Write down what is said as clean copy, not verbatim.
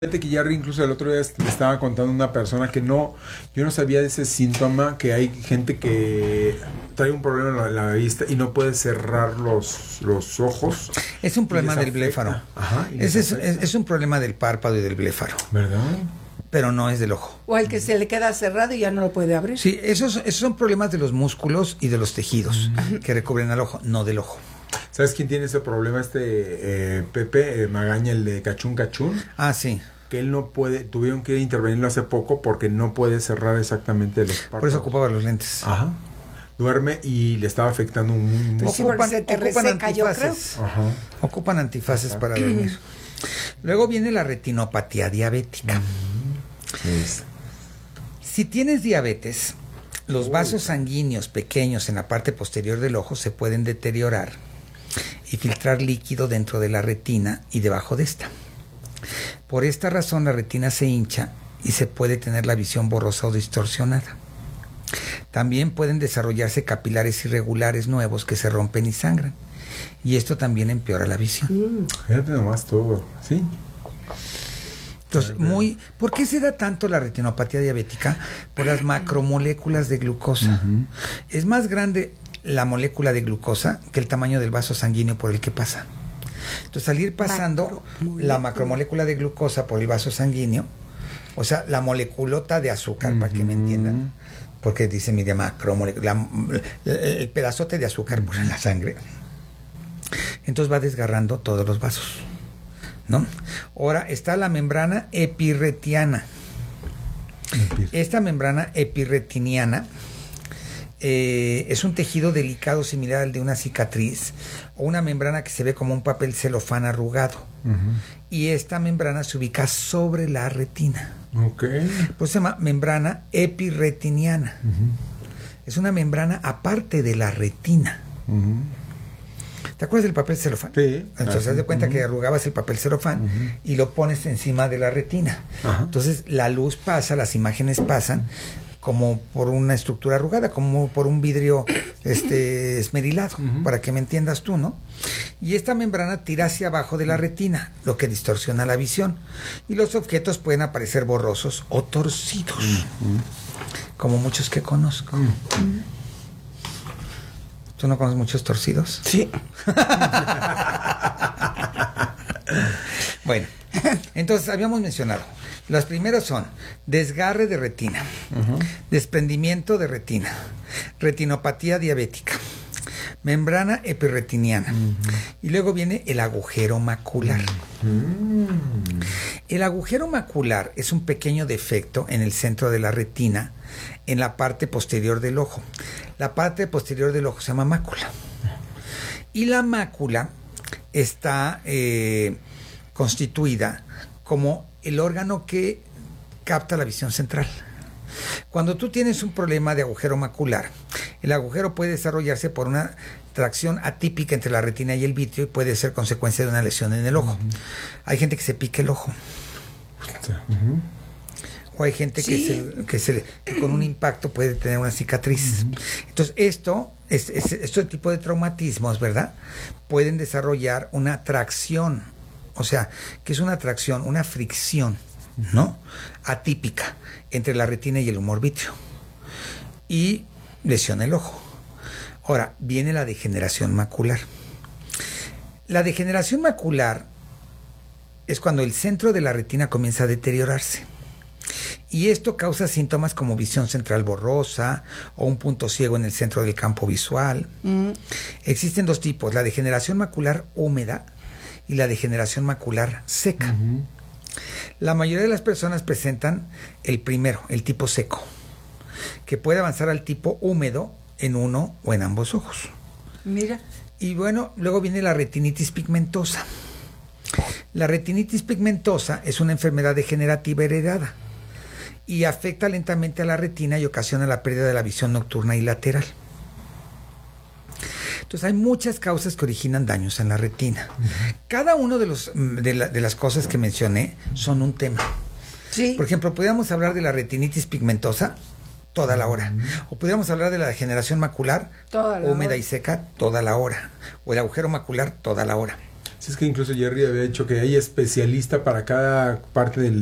Fíjate que ya incluso el otro día me estaba contando una persona que no, yo no sabía de ese síntoma, que hay gente que trae un problema en la vista y no puede cerrar los ojos. Es un problema del afecta. bléfaro. Ajá, Es un problema del párpado y del bléfaro. ¿Verdad? Pero no es del ojo. O al que se le queda cerrado y ya no lo puede abrir. Sí, esos son problemas de los músculos y de los tejidos que recubren al ojo, no del ojo. ¿Sabes quién tiene ese problema? Pepe Magaña, el de Cachún Cachún. Ah, sí. Que él no puede, tuvieron que intervenirlo hace poco porque no puede cerrar exactamente los párpados. Por eso ocupaba los lentes. Ajá. Duerme y le estaba afectando un... Pues sí, porque se te reseca, yo creo. Ajá. Ocupan antifaces para dormir. Luego viene la retinopatía diabética. Si tienes diabetes, los vasos sanguíneos pequeños en la parte posterior del ojo se pueden deteriorar y filtrar líquido dentro de la retina y debajo de esta. Por esta razón la retina se hincha y se puede tener la visión borrosa o distorsionada. También pueden desarrollarse capilares irregulares nuevos que se rompen y sangran. Y esto también empeora la visión. Fíjate nomás todo, ¿sí? Entonces, ¿por qué se da tanto la retinopatía diabética? Por las macromoléculas de glucosa. Es más grande la molécula de glucosa que el tamaño del vaso sanguíneo por el que pasa. Entonces, al ir pasando la macromolécula de glucosa por el vaso sanguíneo, o sea, la moleculota de azúcar, para que me entiendan, porque dice, mire, macromolécula, el pedazote de azúcar por la sangre, entonces va desgarrando todos los vasos, ¿no? Ahora está la membrana epirretiana. Esta membrana epirretiniana es un tejido delicado similar al de una cicatriz o una membrana que se ve como un papel celofán arrugado. Y esta membrana se ubica sobre la retina. Pues se llama membrana epirretiniana. Es una membrana aparte de la retina. ¿Te acuerdas del papel celofán? Sí. Entonces, haz de cuenta que arrugabas el papel celofán y lo pones encima de la retina. Entonces, la luz pasa, las imágenes pasan como por una estructura arrugada, como por un vidrio esmerilado, para que me entiendas tú, ¿no? Y esta membrana tira hacia abajo de la retina, lo que distorsiona la visión. Y los objetos pueden aparecer borrosos o torcidos, como muchos que conozco. ¿Tú no conoces muchos torcidos? Sí. Bueno, entonces habíamos mencionado, las primeras son desgarre de retina, desprendimiento de retina, retinopatía diabética, membrana epirretiniana, y luego viene el agujero macular. El agujero macular es un pequeño defecto en el centro de la retina, en la parte posterior del ojo. La parte posterior del ojo se llama mácula. Y la mácula está constituida como el órgano que capta la visión central. Cuando tú tienes un problema de agujero macular, el agujero puede desarrollarse por una tracción atípica entre la retina y el vitrio y puede ser consecuencia de una lesión en el ojo. Hay gente que se pica el ojo. O hay gente que con un impacto puede tener una cicatriz. Entonces, este tipo de traumatismos, ¿verdad?, pueden desarrollar una tracción. O sea, que es una tracción, una fricción, ¿no?, atípica entre la retina y el humor vítreo. Y lesiona el ojo. Ahora, viene la degeneración macular. La degeneración macular es cuando el centro de la retina comienza a deteriorarse. Y esto causa síntomas como visión central borrosa o un punto ciego en el centro del campo visual. Existen dos tipos, la degeneración macular húmeda y la degeneración macular seca. La mayoría de las personas presentan el primero, el tipo seco, que puede avanzar al tipo húmedo en uno o en ambos ojos. Mira. Y bueno, luego viene la retinitis pigmentosa. La retinitis pigmentosa es una enfermedad degenerativa heredada y afecta lentamente a la retina y ocasiona la pérdida de la visión nocturna y lateral. Entonces hay muchas causas que originan daños en la retina. Cada uno de las cosas que mencioné son un tema. Sí. Por ejemplo, podríamos hablar de la retinitis pigmentosa toda la hora. O podríamos hablar de la degeneración macular húmeda y seca toda la hora. O el agujero macular toda la hora. Sí, es que incluso Jerry había dicho que hay especialista para cada parte del